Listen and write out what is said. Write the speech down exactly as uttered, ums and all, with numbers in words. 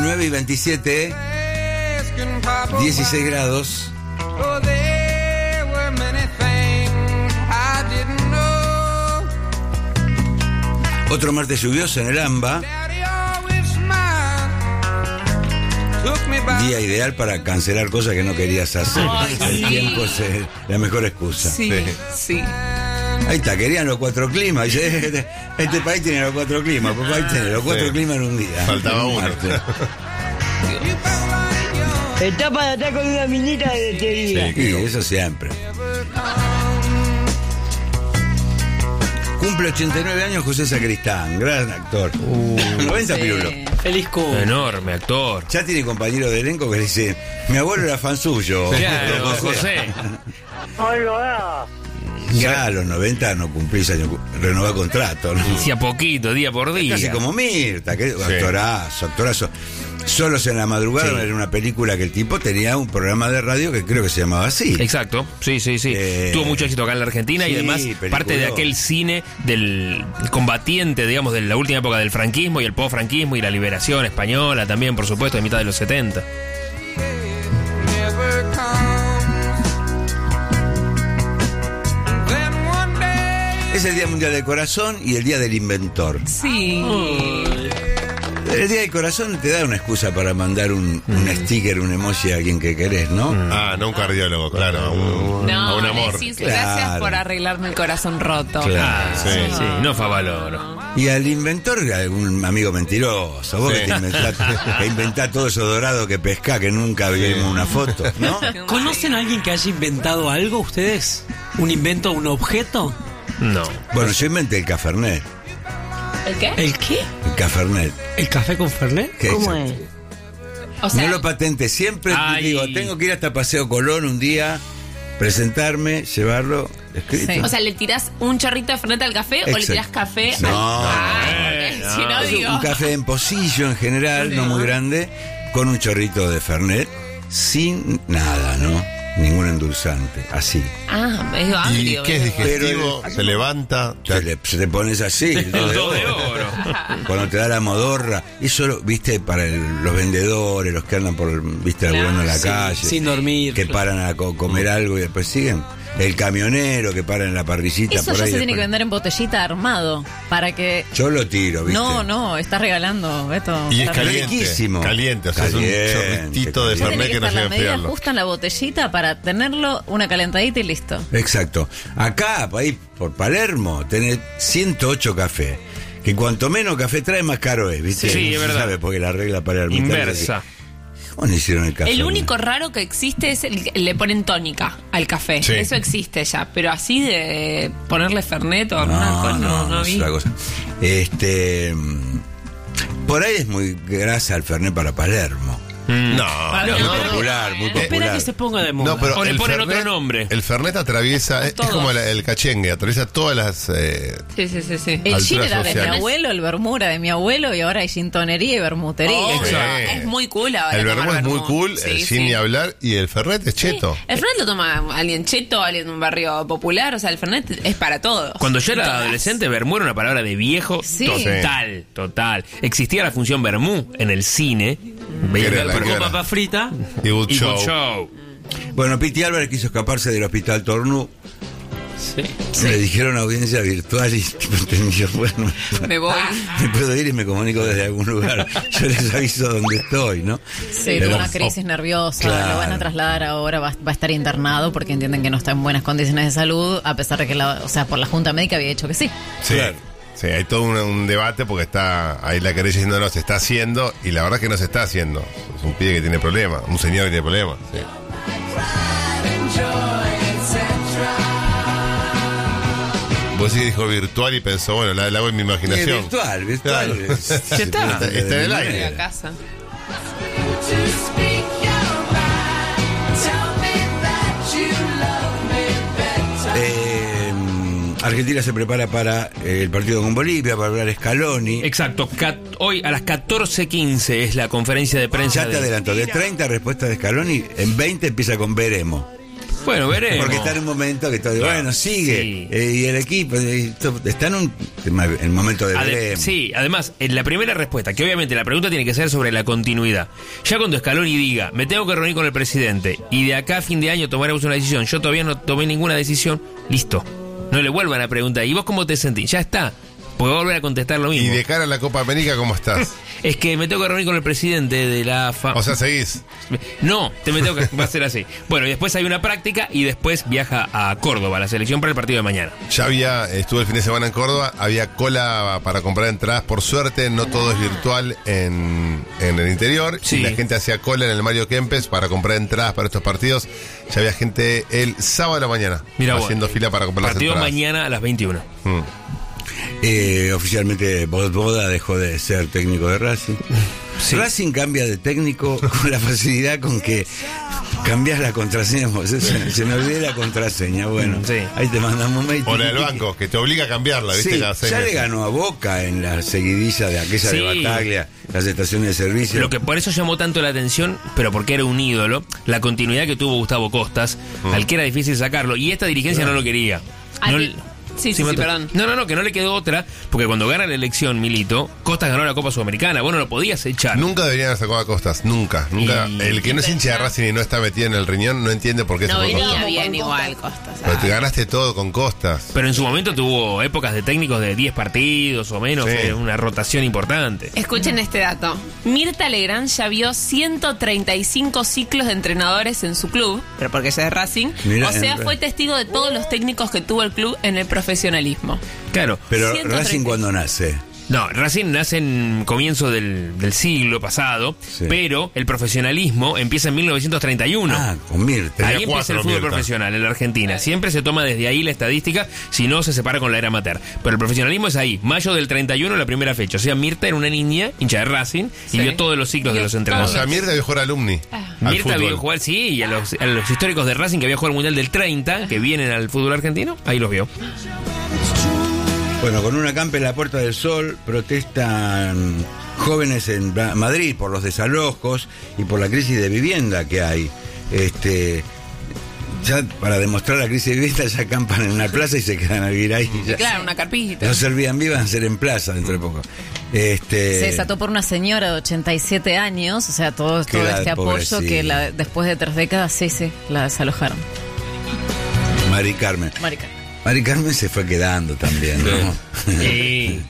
nueve y veintisiete, dieciséis grados. Otro martes lluvioso en el AMBA. Día ideal para cancelar cosas que no querías hacer. Ay, el sí. tiempo es eh, la mejor excusa. Sí, sí. Ahí está, querían los cuatro climas. Este, este país tiene los cuatro climas, pues ahí tiene los cuatro Sí. climas en un día. Faltaba un uno. martes. Está para atrás con una minita de teoría. Sí. Sí, eso siempre. Cumple ochenta y nueve años José Sacristán, gran actor. noventa Sí. pirulo. Feliz cumple. Enorme actor. Ya tiene compañero de elenco que dice, mi abuelo era fan suyo. Claro, Don José. No lo haga. Ya a los noventa no cumplís años, renová contrato, ¿no? Hacía poquito, día por día. Casi como Mirta, que actorazo, actorazo. Solos en la madrugada Sí. era una película que el tipo tenía un programa de radio que creo que se llamaba así. Exacto, sí, sí, sí. Eh, Tuvo mucho éxito acá en la Argentina y sí, además peliculón. parte de aquel cine del combatiente, digamos, de la última época del franquismo y el post-franquismo y la liberación española también, por supuesto, de mitad de los setenta. Es el Día Mundial del Corazón y el Día del Inventor. Sí. El Día del Corazón te da una excusa para mandar un, un sticker, un emoji a alguien que querés, ¿no? Ah, no un cardiólogo, claro. A un, No, a un le amor. decís, Claro. gracias por arreglarme el corazón roto. Claro. Sí. Sí, no fue valor. Y al inventor, algún amigo mentiroso. Vos Sí. que te inventás, que inventás todo eso dorado que pescá, que nunca vimos una foto, ¿no? ¿Conocen a alguien que haya inventado algo ustedes? ¿Un invento, un objeto? No. Bueno, yo inventé el Cafernet. ¿El qué? ¿El qué? El Cafernet. ¿El café con Fernet? que ¿Cómo exacto. es? O sea, No lo patente, siempre Ay. digo, tengo que ir hasta Paseo Colón un día, presentarme, llevarlo escrito. sí. O sea, ¿le tirás un chorrito de Fernet al café o le Exacto. tirás café No, al... no, Ah, eh, porque no. si no Es digo... un café en pocillo en general, no muy grande, con un chorrito de Fernet, sin nada, ¿no? Ningún endulzante, así. Ah, medio ¿Y agrio. qué es medio- digestivo? Pero el- Se levanta. Se, le- se te pones así, el dedo de Todo de oro. oro. Cuando te da la modorra, eso, lo- viste, para el- los vendedores, los que andan por, viste, laburando en la Sí, calle. sin dormir. Que paran a co- comer algo y después siguen. El camionero que para en la parrillita Eso por ya ahí. se tiene que después- vender en botellita armado para que... Yo lo tiro, viste. No, no, estás regalando, Beto. Y es Está caliente. riquísimo. Caliente, o sea, Caliente, es un chorritito de Ya tiene Fernet que que no estar llega la a medida enfriarlo. justa en la botellita para tenerlo una calentadita y listo. Exacto. Acá, ahí por Palermo, tenés ciento ocho cafés. Que cuanto menos café trae, más caro es, ¿viste? Sí, No es se verdad. sabe porque la regla palermitana es Inversa. así. ¿Cómo no hicieron el café? El único raro que existe es el que le ponen tónica al café. Sí. Eso existe ya. Pero así de ponerle Fernet o No, alguna cosa, no, no, no es vi. otra cosa. Este. mm, Por ahí es muy grasa el Fernet para Palermo. No, Para Muy no, popular, muy Espera popular. que se ponga de moda. no, pero O le el ponen Fernet- otro nombre. El Fernet atraviesa, es, es Todo. como la- el cachengue, atraviesa todas las. eh, Sí, sí, sí, sí. El Altura gin era de social. mi abuelo, el vermú era de mi abuelo y ahora hay gintonería y vermutería. Oh, Exacto. es muy cool ahora. el tomar vermú es muy vermut. cool, Sí, el sí. gin ni hablar, y el Fernet es cheto. El Fernet lo toma alguien cheto, alguien de un barrio popular. O sea, el Fernet es para todos. Cuando yo era Todas. adolescente, vermú era una palabra de viejo Sí. total, total. Existía la función vermú en el cine. Veía era el la vermú que Con era. papa frita. Y Good y Show. Good Show. Bueno, Piti Álvarez quiso escaparse del hospital Tornú. Sí. Le dijeron audiencia virtual y tipo, entendió, bueno, Me voy. me puedo ir y me comunico desde algún lugar. Yo les aviso dónde estoy, ¿no? Sí, Pero- tuvo una crisis nerviosa, Claro. lo van a trasladar ahora, va, va a estar internado porque entienden que no está en buenas condiciones de salud, a pesar de que, la, o sea, por la Junta Médica había dicho que sí. Sí. Claro. Sí, hay todo un, un debate porque está ahí la querella diciendo no, se está haciendo, y la verdad es que no se está haciendo. Es un pibe que tiene problemas, un señor que tiene problemas. Sí. Vos sí que dijo virtual y pensó, bueno, la, la hago en mi Y imaginación. virtual, virtual. Claro. Es- Ya está. Está- está en el aire. Voy a casa. Eh, Argentina se prepara para eh, el partido con Bolivia, para hablar Scaloni. Exacto. Cat- hoy a las catorce quince es la conferencia de prensa. Ya te de- adelanto, de treinta respuestas de Scaloni, en veinte empieza con veremos. Bueno, veremos. Porque está en un momento que todo, bueno, sigue. Sí. Eh, y el equipo eh, esto- está en un en el momento de Ade- veremos. sí, además, en la primera respuesta, que obviamente la pregunta tiene que ser sobre la continuidad. Ya cuando Scaloni diga, me tengo que reunir con el presidente y de acá a fin de año tomaremos una decisión, yo todavía no tomé ninguna decisión, listo. No le vuelvan a preguntar, ¿y vos cómo te sentís? Ya está. Porque va a volver a contestar lo Y mismo. de cara a la Copa América, ¿cómo estás? Es que me tengo que reunir con el presidente de la A F A. O sea, seguís. No, te me tengo que, va a ser así. Bueno, y después hay una práctica y después viaja a Córdoba, la selección para el partido de mañana. Ya había, estuve el fin de semana en Córdoba, había cola para comprar entradas, por suerte no todo es virtual en, en el interior, Sí. y la gente hacía cola en el Mario Kempes para comprar entradas para estos partidos. Ya había gente el sábado de la mañana Mirá vos. haciendo fila para comprar Partido las entradas. mañana a las veintiuna. Mm. Eh, oficialmente Boda dejó de ser técnico de Racing. Sí. Racing cambia de técnico con la facilidad con que cambias la contraseña. Se, se me olvidé la contraseña. Bueno, Sí. ahí te mandamos un mail. O la del banco, que te obliga a cambiarla, ¿viste? Sí, Cada seis ya le meses. ganó a Boca en la seguidilla de aquella Sí. de Bataglia, las estaciones de servicio. Lo que por eso llamó tanto la atención, pero porque era un ídolo, la continuidad que tuvo Gustavo Costas, al que era difícil sacarlo, y esta dirigencia no lo quería. Ah, No que- le- sí, sí, sí, Mato. perdón. No, no, no, que no le quedó otra, porque cuando gana la elección Milito, Costas ganó la Copa Sudamericana, vos no lo podías echar. Nunca deberían haber sacado a Costas, nunca, nunca. Y- El que no es hincha de Racing y no está metido en el riñón no entiende por qué No se fue venía Costas. bien igual, Costas. Pero te ganaste todo con Costas. Pero en su momento tuvo épocas de técnicos de diez partidos o menos, Sí. eh, una rotación importante. Escuchen este dato. Mirta Legrand ya vio ciento treinta y cinco ciclos de entrenadores en su club, pero porque ella es Racing. Mirá, o sea, en- fue testigo de todos los técnicos que tuvo el club en el profesionalismo. Claro. Pero ciento treinta. Racing cuando nace. No, Racing nace en comienzo del, del siglo pasado, Sí. pero el profesionalismo empieza en mil novecientos treinta y uno. Ah, con Mirta. Tenía Ahí empieza cuatro, el fútbol Mirta. profesional en la Argentina. Siempre se toma desde ahí la estadística, si no se separa con la era amateur. Pero el profesionalismo es ahí, mayo del treinta y uno, la primera fecha. O sea, Mirta era una niña, hincha de Racing, Sí. y vio todos los ciclos Vio de los O entrenadores. sea, Mirta vio jugar alumni. Ah. al Mirta fútbol. vio jugar, sí, y a los, a los históricos de Racing que había jugado el Mundial del treinta, que vienen al fútbol argentino, ahí los vio. Bueno, con una campa en la Puerta del Sol protestan jóvenes en Bra- Madrid por los desalojos y por la crisis de vivienda que hay. Este, ya para demostrar la crisis de vivienda ya acampan en una plaza y se quedan a vivir ahí. Ya. Claro, una carpita. Los Airbnb van a ser en plaza dentro de poco. Este, Se desató por una señora de ochenta y siete años, o sea, todo, Qué todo edad, este apoyo pobrecita. que la- después de tres décadas, sí, sí, la desalojaron. Mari Carmen. Marica. Mari Carmen se fue quedando también, ¿no? Sí.